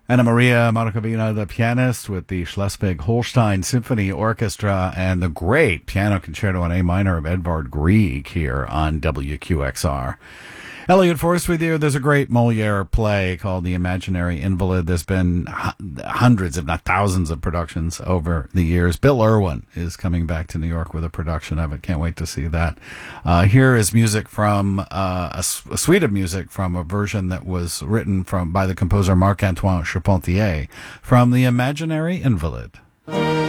Anna Maria Markovina, the pianist with the Schleswig-Holstein Symphony Orchestra, and the great piano concerto in A minor of Edvard Grieg here on WQXR. Elliot Forrest with you. There's a great Moliere play called The Imaginary Invalid. There's been hundreds, if not thousands, of productions over the years. Bill Irwin is coming back to New York with a production of it. Can't wait to see that. Here is music from a suite of music from a version that was written by the composer Marc-Antoine Charpentier from The Imaginary Invalid.